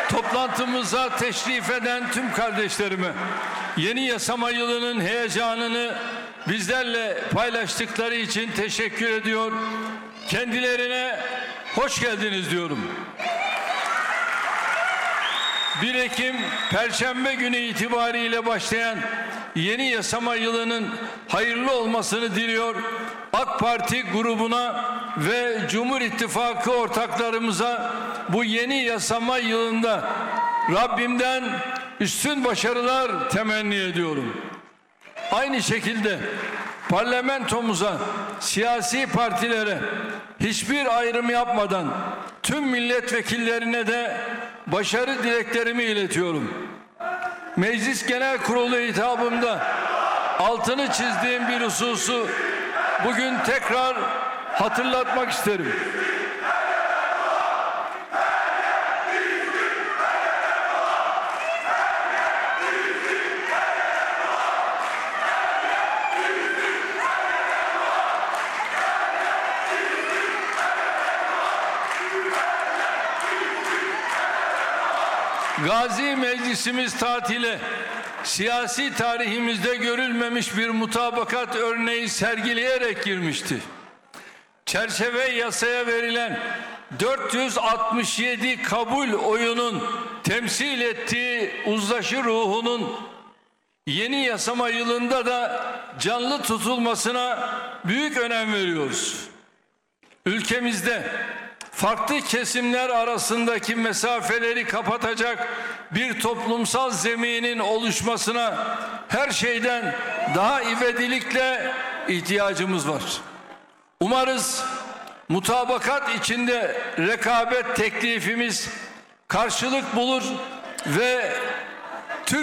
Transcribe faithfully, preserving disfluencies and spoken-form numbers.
toplantımıza teşrif eden tüm kardeşlerime yeni yasama yılının heyecanını bizlerle paylaştıkları için teşekkür ediyor. Kendilerine hoş geldiniz diyorum. bir Ekim Perşembe günü itibariyle başlayan yeni yasama yılının hayırlı olmasını diliyor. AK Parti grubuna ve Cumhur İttifakı ortaklarımıza bu yeni yasama yılında Rabbimden üstün başarılar temenni ediyorum. Aynı şekilde parlamentomuza, siyasi partilere hiçbir ayrım yapmadan tüm milletvekillerine de başarı dileklerimi iletiyorum. Meclis Genel Kurulu hitabımda altını çizdiğim bir hususu bugün tekrar hatırlatmak isterim. Gazi Meclisimiz tatile siyasi tarihimizde görülmemiş bir mutabakat örneği sergileyerek girmişti. Çerçeve yasaya verilen dört yüz altmış yedi kabul oyunun temsil ettiği uzlaşı ruhunun yeni yasama yılında da canlı tutulmasına büyük önem veriyoruz. Ülkemizde farklı kesimler arasındaki mesafeleri kapatacak bir toplumsal zeminin oluşmasına her şeyden daha ivedilikle ihtiyacımız var. Umarız mutabakat içinde rekabet teklifimiz karşılık bulur ve